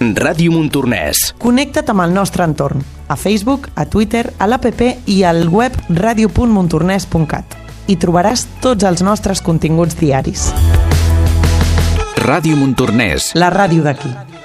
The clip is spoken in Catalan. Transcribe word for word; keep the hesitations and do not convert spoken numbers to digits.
en Ràdio Montornès. Connecta't amb el nostre entorn, a Facebook, a Twitter, a l'app i al web radio punt montornès punt cat. Hi trobaràs tots els nostres continguts diaris. Ràdio Montornès. La ràdio d'aquí.